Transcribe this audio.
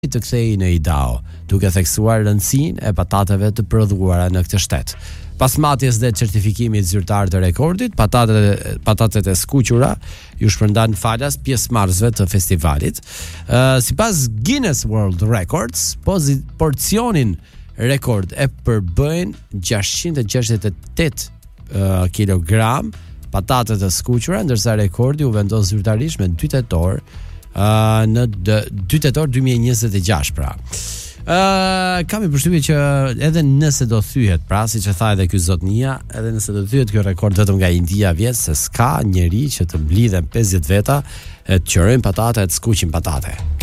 të kthehej në Idao, duke theksuar rëndësinë e patateve të prodhuara në këtë shtet. Pas matjes dhe certifikimit zyrtar të rekordit, patatet e skuqura ju shpërndan falas pjesëmarrësve të festivalit. Sipas Guinness World Records, porcionin rekord e përbëjnë 668 kilogram patate të skuqura, ndërsa rekordi u vendos zyrtarisht me 2 tetor në 2 tetor 2026 pra. Kam i përshtypjen që edhe nëse do thyhet, pra siç e tha edhe ky zotnia, edhe nëse do thyhet ky rekord vetëm nga India vjet, se s'ka njeri që të mblidhen 50 veta e të qërojnë patate e të skuqin patate.